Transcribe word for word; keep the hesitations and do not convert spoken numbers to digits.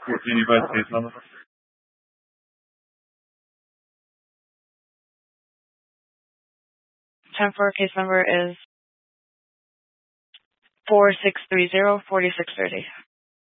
Can you provide case number? ten four case number is four six three zero four six three zero.